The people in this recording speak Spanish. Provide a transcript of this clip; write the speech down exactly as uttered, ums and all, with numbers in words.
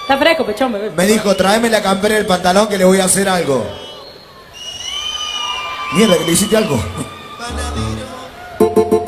Está fresco, pechón, bebé. Me dijo, tráeme la campera y el pantalón que le voy a hacer algo. Mierda, que le hiciste algo.